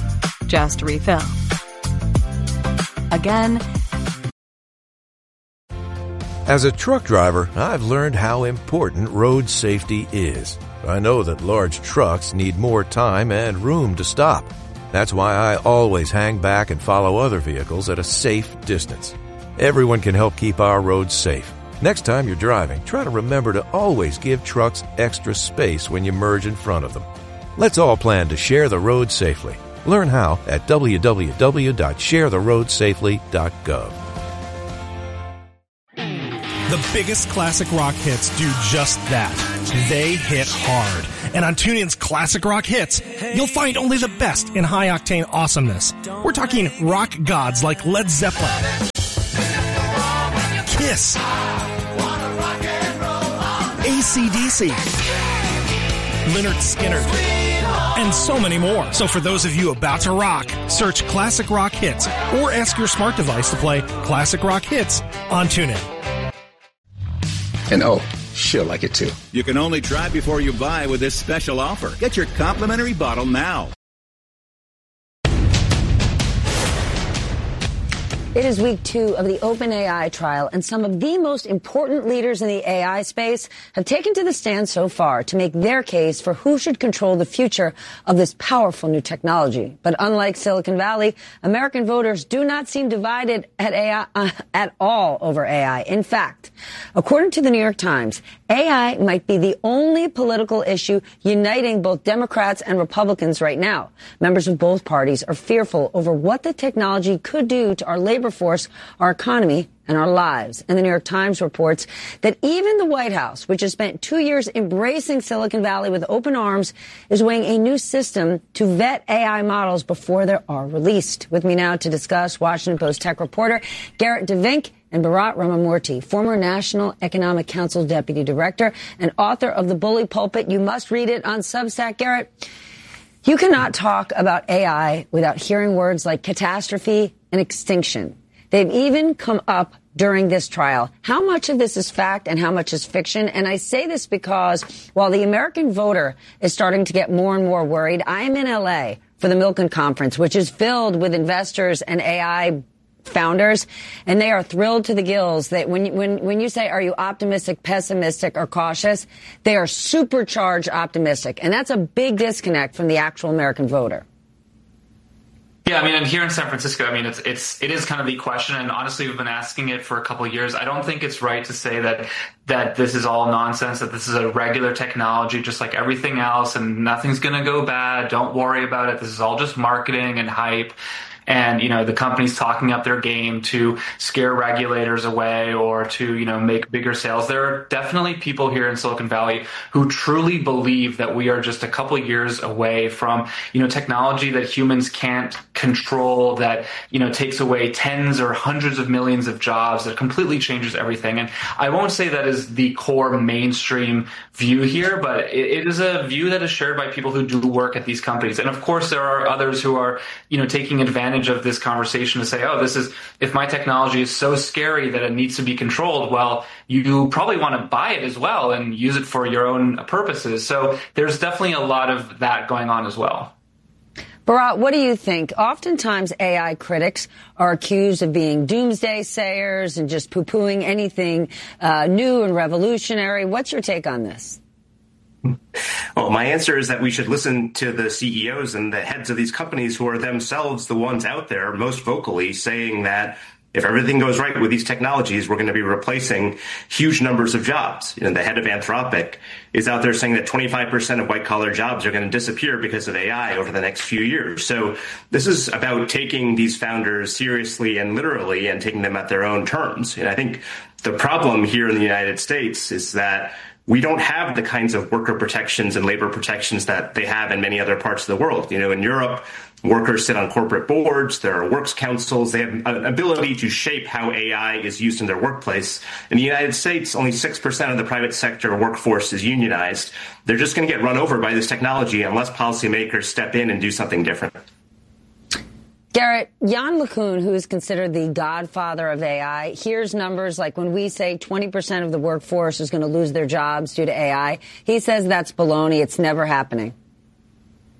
just refill. Again, As a truck driver, I've learned how important road safety is. I know that large trucks need more time and room to stop. That's why I always hang back and follow other vehicles at a safe distance. Everyone can help keep our roads safe. Next time you're driving, try to remember to always give trucks extra space when you merge in front of them. Let's all plan to share the road safely. Learn how at w w w dot share the road safely dot gov. The biggest classic rock hits do just that. They hit hard. And on TuneIn's Classic Rock Hits, you'll find only the best in high-octane awesomeness. We're talking rock gods like Led Zeppelin, Kiss, A C D C, Lynyrd Skynyrd, and so many more. So for those of you about to rock, search Classic Rock Hits or ask your smart device to play Classic Rock Hits on TuneIn. And oh, she'll like it too. You can only try before you buy with this special offer. Get your complimentary bottle now. It is week two of the OpenAI trial, and some of the most important leaders in the A I space have taken to the stand so far to make their case for who should control the future of this powerful new technology. But unlike Silicon Valley, American voters do not seem divided at A I, uh, at all over A I. In fact, according to the New York Times, A I might be the only political issue uniting both Democrats and Republicans right now. Members of both parties are fearful over what the technology could do to our labor force, our economy, and our lives. And the New York Times reports that even the White House, which has spent two years embracing Silicon Valley with open arms, is weighing a new system to vet A I models before they are released. With me now to discuss, Washington Post tech reporter Garrett DeVink and Bharat Ramamurthy, former National Economic Council Deputy Director and author of The Bully Pulpit. You must read it on Substack. Garrett, you cannot talk about A I without hearing words like catastrophe and extinction. They've even come up during this trial. How much of this is fact and how much is fiction? And I say this because while the American voter is starting to get more and more worried, I am in L A for the Milken Conference, which is filled with investors and A I founders, and they are thrilled to the gills that when when when you say, are you optimistic, pessimistic, or cautious, they are supercharged optimistic, and that's a big disconnect from the actual American voter. Yeah, I mean, and here in San Francisco, I mean, it's it's it is kind of the question, and honestly, we've been asking it for a couple of years. I don't think it's right to say that that this is all nonsense, that this is a regular technology, just like everything else, and nothing's going to go bad. Don't worry about it. This is all just marketing and hype. And, you know, the company's talking up their game to scare regulators away or to, you know, make bigger sales. There are definitely people here in Silicon Valley who truly believe that we are just a couple of years away from, you know, technology that humans can't control, that, you know, takes away tens or hundreds of millions of jobs, that completely changes everything. And I won't say that is the core mainstream view here, but it, it is a view that is shared by people who do work at these companies. And of course, there are others who are, you know, taking advantage of this conversation to say, oh, this is, if my technology is so scary that it needs to be controlled, well, you probably want to buy it as well and use it for your own purposes. So there's definitely a lot of that going on as well. Bharat, what do you think? Oftentimes A I critics are accused of being doomsday sayers and just poo-pooing anything uh, new and revolutionary. What's your take on this? Well, my answer is that we should listen to the C E Os and the heads of these companies who are themselves the ones out there most vocally saying that if everything goes right with these technologies, we're going to be replacing huge numbers of jobs. You know, the head of Anthropic is out there saying that twenty-five percent of white-collar jobs are going to disappear because of A I over the next few years. So this is about taking these founders seriously and literally and taking them at their own terms. And I think the problem here in the United States is that we don't have the kinds of worker protections and labor protections that they have in many other parts of the world. You know, in Europe, workers sit on corporate boards, there are works councils, they have an ability to shape how A I is used in their workplace. In the United States, only six percent of the private sector workforce is unionized. They're just going to get run over by this technology unless policymakers step in and do something different. Garrett, Yann LeCun, who is considered the godfather of A I, hears numbers like when we say twenty percent of the workforce is going to lose their jobs due to A I. He says that's baloney. It's never happening.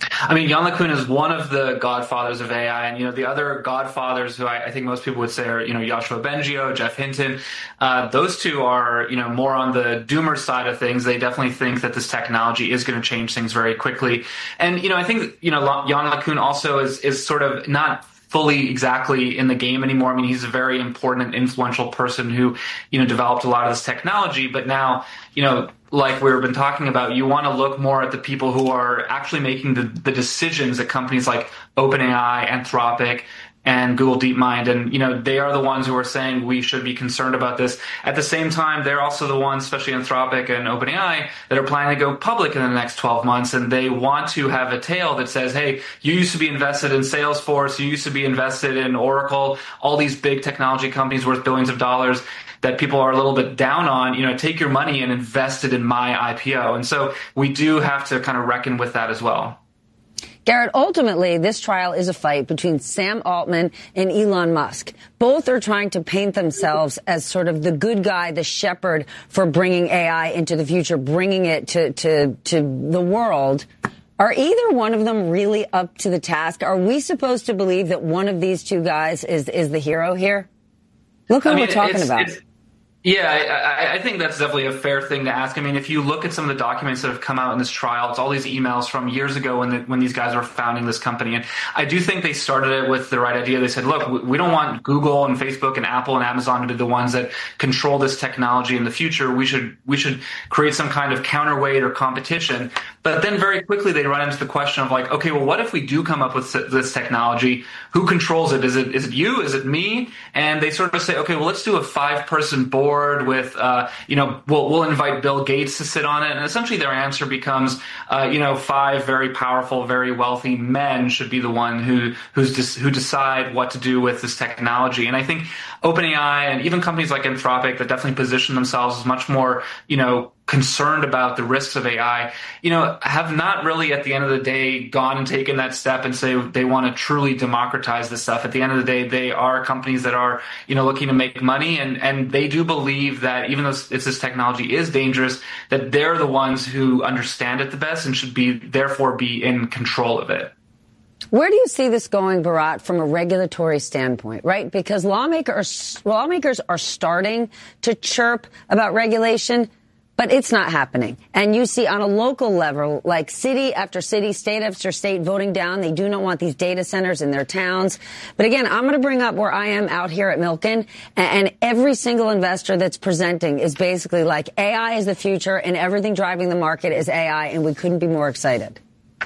I mean, Yann LeCun is one of the godfathers of A I, and you know the other godfathers who I, I think most people would say are you know Yoshua Bengio, Jeff Hinton. Uh, those two are you know more on the doomer side of things. They definitely think that this technology is going to change things very quickly, and you know I think you know Yann LeCun also is is sort of not fully exactly in the game anymore. I mean, he's a very important and influential person who, you know, developed a lot of this technology. But now, you know, like we've been talking about, you want to look more at the people who are actually making the, the decisions at companies like OpenAI, Anthropic, and Google DeepMind. And, you know, they are the ones who are saying we should be concerned about this. At the same time, they're also the ones, especially Anthropic and OpenAI, that are planning to go public in the next twelve months. And they want to have a tail that says, hey, you used to be invested in Salesforce, you used to be invested in Oracle, all these big technology companies worth billions of dollars that people are a little bit down on, you know, take your money and invest it in my I P O. And so we do have to kind of reckon with that as well. Garrett, ultimately, this trial is a fight between Sam Altman and Elon Musk. Both are trying to paint themselves as sort of the good guy, the shepherd for bringing A I into the future, bringing it to, to, to the world. Are either one of them really up to the task? Are we supposed to believe that one of these two guys is, is the hero here? Look who I mean, we're talking it's, about. It's, Yeah, I, I think that's definitely a fair thing to ask. I mean, if you look at some of the documents that have come out in this trial, it's all these emails from years ago when the, when these guys were founding this company. And I do think they started it with the right idea. They said, look, we don't want Google and Facebook and Apple and Amazon to be the ones that control this technology in the future. We should we should create some kind of counterweight or competition. But then very quickly they run into the question of like, okay, well, what if we do come up with this technology? Who controls it? Is it is it you? Is it me? And they sort of say, okay, well, let's do a five-person board with, uh, you know, we'll, we'll invite Bill Gates to sit on it. And essentially their answer becomes, uh, you know, five very powerful, very wealthy men should be the one who who's dis- who decide what to do with this technology. And I think OpenAI and even companies like Anthropic that definitely position themselves as much more, you know, concerned about the risks of A I, you know, have not really at the end of the day gone and taken that step and say they want to truly democratize this stuff. At the end of the day, they are companies that are, you know, looking to make money, and, and they do believe that even though it's, this technology is dangerous, that they're the ones who understand it the best and should be, therefore, be in control of it. Where do you see this going, Bharat, from a regulatory standpoint, right? Because lawmakers, lawmakers are starting to chirp about regulation, but it's not happening. And you see on a local level, like city after city, state after state voting down. They do not want these data centers in their towns. But again, I'm going to bring up where I am out here at Milken. And every single investor that's presenting is basically like A I is the future and everything driving the market is A I. And we couldn't be more excited.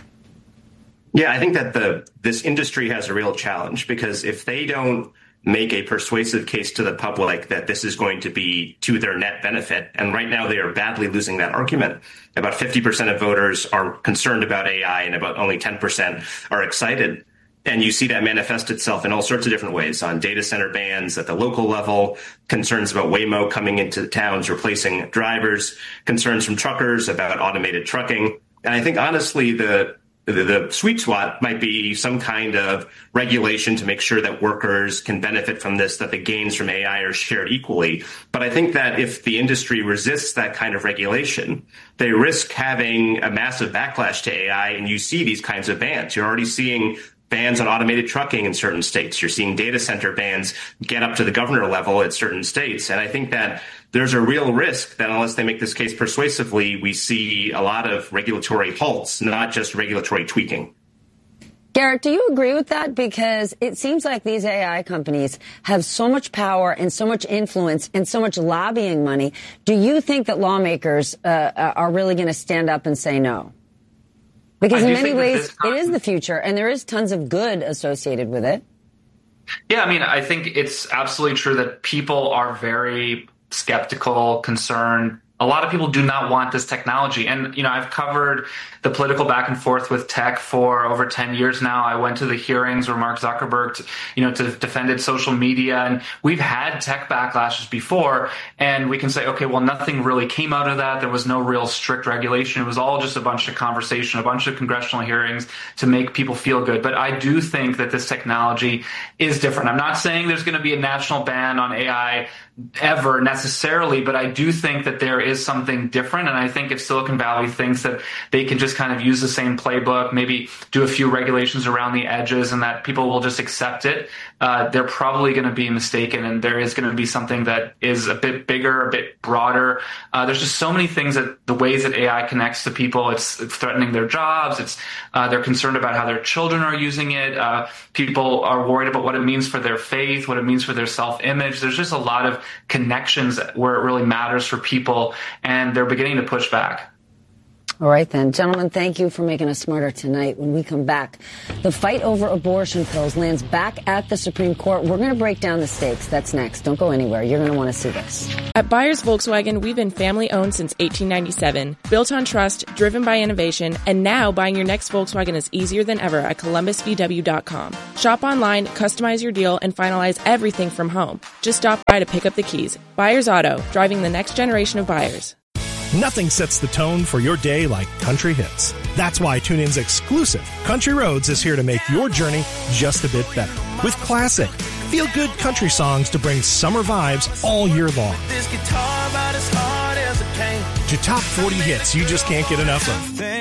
Yeah, I think that the this industry has a real challenge because if they don't make a persuasive case to the public that this is going to be to their net benefit. And right now they are badly losing that argument. About fifty percent of voters are concerned about A I and about only ten percent are excited. And you see that manifest itself in all sorts of different ways on data center bans at the local level, concerns about Waymo coming into towns, replacing drivers, concerns from truckers about automated trucking. And I think honestly, the The, the sweet spot might be some kind of regulation to make sure that workers can benefit from this, that the gains from A I are shared equally. But I think that if the industry resists that kind of regulation, they risk having a massive backlash to A I. And you see these kinds of bans. You're already seeing bans on automated trucking in certain states. You're seeing data center bans get up to the governor level at certain states. And I think that there's a real risk that unless they make this case persuasively, we see a lot of regulatory halts, not just regulatory tweaking. Garrett, do you agree with that? Because it seems like these A I companies have so much power and so much influence and so much lobbying money. Do you think that lawmakers uh, are really going to stand up and say no? Because in many ways, it is the future, and there is tons of good associated with it. Yeah, I mean, I think it's absolutely true that people are very skeptical, concerned. A lot of people do not want this technology. And, you know, I've covered the political back and forth with tech for over ten years now. I went to the hearings where Mark Zuckerberg, to, you know, to defended social media. And we've had tech backlashes before. And we can say, okay, well, nothing really came out of that. There was no real strict regulation. It was all just a bunch of conversation, a bunch of congressional hearings to make people feel good. But I do think that this technology is different. I'm not saying there's going to be a national ban on A I ever necessarily, but I do think that there is something different. And I think if Silicon Valley thinks that they can just kind of use the same playbook, maybe do a few regulations around the edges and that people will just accept it, uh, they're probably going to be mistaken. And there is going to be something that is a bit bigger, a bit broader. Uh, there's just so many things that the ways that A I connects to people, it's, it's threatening their jobs. It's uh, they're concerned about how their children are using it. Uh, people are worried about what it means for their faith, what it means for their self-image. There's just a lot of connections where it really matters for people, and they're beginning to push back. All right, then. Gentlemen, thank you for making us smarter tonight. When we come back, the fight over abortion pills lands back at the Supreme Court. We're going to break down the stakes. That's next. Don't go anywhere. You're going to want to see this. At Byers Volkswagen, we've been family-owned since eighteen ninety-seven, built on trust, driven by innovation, and now buying your next Volkswagen is easier than ever at Columbus V W dot com. Shop online, customize your deal, and finalize everything from home. Just stop by to pick up the keys. Byers Auto, driving the next generation of buyers. Nothing sets the tone for your day like country hits. That's why TuneIn's exclusive Country Roads is here to make your journey just a bit better. With classic, feel-good country songs to bring summer vibes all year long. This guitar about as hard as it came. To top forty hits you just can't get enough of.